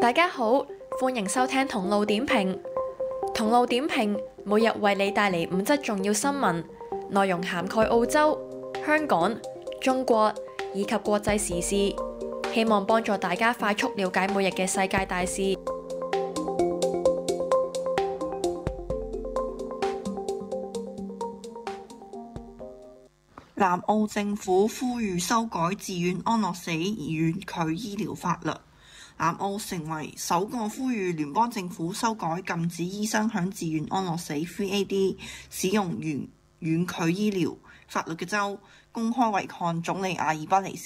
大家好，歡迎收聽同路點評。同路點評每日為你帶嚟5則重要新聞，內容涵蓋澳洲、香港、中國以及國際時事，希望幫助大家快速了解每日嘅世界大事。 南澳政府呼籲修改自願安樂死遠距醫療法律。南澳成為首個呼籲聯邦政府修改禁止醫生響自願安樂死 （3AD） 使用遠距醫療法律嘅州，公開違抗總理阿爾巴尼斯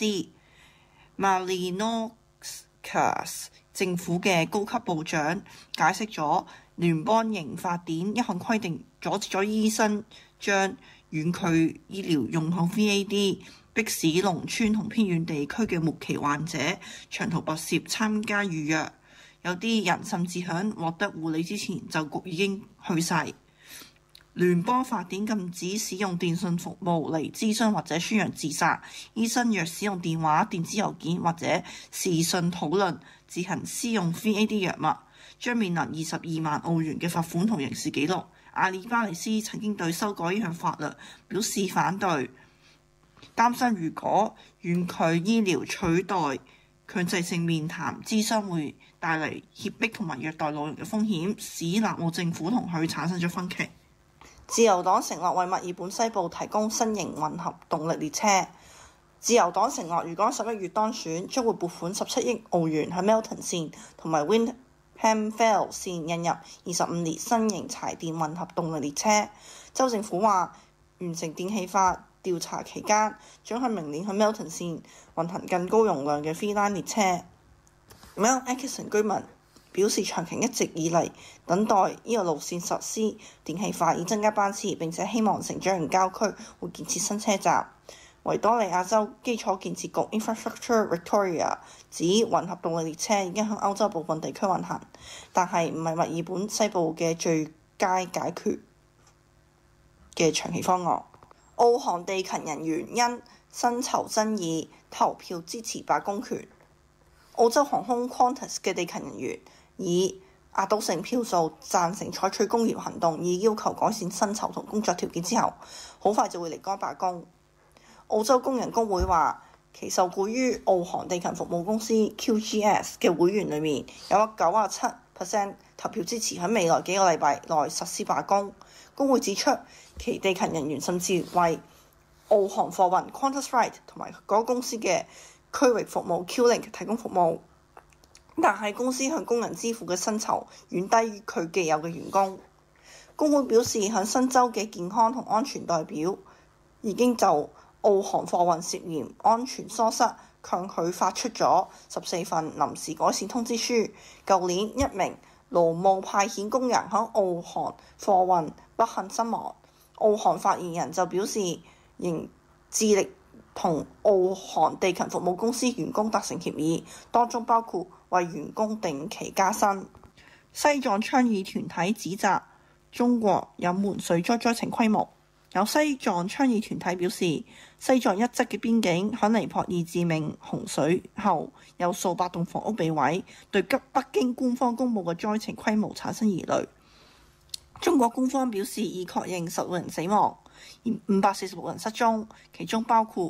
Malinoskaus 政府嘅高級部長解釋咗聯邦刑法典一項規定，阻止咗醫生將遠距醫療用好 3AD， 迫使農村同偏遠地區嘅末期患者長途跋涉參加預約，有啲人甚至喺獲得護理之前就已經去世。聯邦法典禁止使用電訊服務嚟諮詢或者宣揚自殺。醫生若使用電話、電子郵件或者視訊討論自行施用 3AD 藥物，將面臨22萬澳元嘅罰款同刑事記錄。阿爾巴尼斯曾經對修改呢項法律表示反對，擔心如果遠距醫療取代強制性面談諮詢會帶嚟脅迫同埋虐待老人嘅風險，使南澳政府同佢產生咗分歧。自由黨承諾為墨爾本西部提供新型混合動力列車。自由黨承諾，如果11月當選，將會撥款17億澳元喺 Melton 線同埋 Wyndham Vale 線引入25列新型柴電混合動力列車。州政府話，完成電氣化調查期間，將喺明年喺 Melton 線運行更高容量嘅 Freeline 列車。Mount Atkinson 居民表示，長期一直以嚟等待呢個路線實施電氣化，以增加班次，並且希望成長型郊區會建設新車站。維多利亞州基礎建設局 Infrastructure Victoria 指混合動力列車已經喺歐洲部分地區運行，但係唔係墨爾本西部嘅最佳解決嘅長期方案。澳航地勤人員因薪酬爭議投票支持罷工權。澳洲航空 Qantas 嘅地勤人員以壓倒性票數贊成採取工業行動，以要求改善薪酬同工作條件之後，好快就會離開罷工。澳洲工人工會話，其受僱於澳航地勤服務公司 QGS 嘅會員裏面有97% 投票支持喺未來幾個禮拜內實施罷工。工會指出，其地勤人員甚至為澳航貨運 Qantas Freight 同埋嗰公司嘅區域服務 QLink 提供服務，但係公司向工人支付嘅薪酬遠低於佢既有嘅員工。工會表示，喺新州嘅健康同安全代表已經就澳航貨運涉嫌安全疏失，向佢發出咗14份臨時改善通知書。舊年一名勞務派遣工人喺澳航貨運不幸身亡。澳航發言人就表示，仍致力同澳航地勤服務公司員工達成協議，當中包括為員工定期加薪。西藏倡議團體指責中國隱瞞水災情規模。有西藏倡議團體表示，西藏一側嘅邊境喺尼泊爾致命洪水後有數百棟房屋被毀，對北京官方公佈嘅災情規模產生疑慮。中國官方表示已確認16人死亡，而546人失蹤，其中包括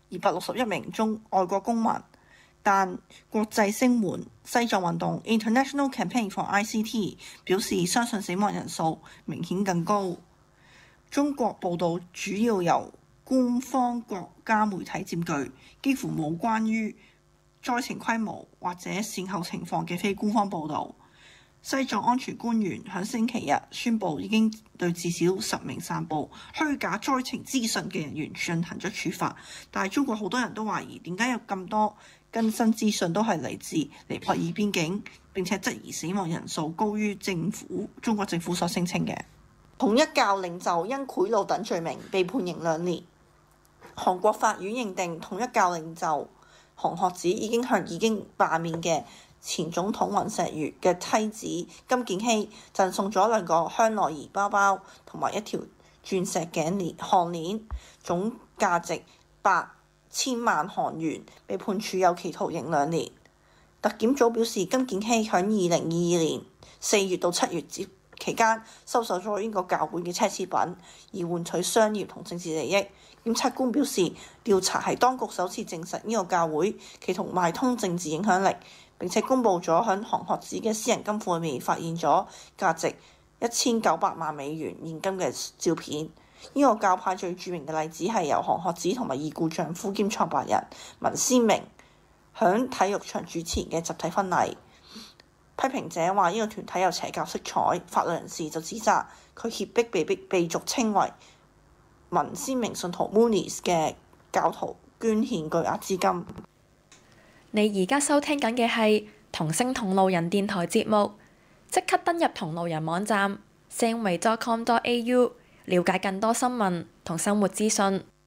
261名中外國公民。但國際聲援西藏運動 International Campaign for ICT 表示，相信死亡人數明顯更高。中國報道主要由官方國家媒體佔據，幾乎冇關於災情規模或者善後情況嘅非官方報導。西藏安全官員喺星期日宣布，已經對至少10名散布虛假災情資訊嘅人員進行咗處罰。但係中國好多人都懷疑，點解有咁多更新資訊都係嚟自尼泊爾邊境，並且質疑死亡人數高於中國政府所聲稱嘅。統一教領袖因賄賂等罪名被判刑2年。韓國法院認定統一教領袖韓學子已經向已經罷免嘅前總統尹錫悅嘅妻子金建希贈送咗2個香奈兒包包同埋1條鑽石項鏈，總價值8000萬韓元，被判處有期徒刑2年。 特檢組表示，金建熙喺2022年4月到7月期間收受咗呢個教會嘅奢侈品，以換取商業同政治利益。檢察官表示，調查係當局首次證實呢個教會企圖賣通政治影響力，並且公佈咗喺韓學子嘅私人金庫裏面發現咗價值1900萬美元現金嘅照片。呢個教派最著名嘅例子係由韓學子同埋已故丈夫兼創辦人文鮮明響體育場主持嘅集體婚禮。批評者話呢個團體有邪教色彩，法律人士就指責佢脅迫被俗稱為文鮮明信徒 Moonies 嘅教徒捐獻巨額資金。 你而家收聽緊嘅係同聲同路人電台節目，即刻登入同路人網站 samway.com.au 了解更多新聞同生活資訊。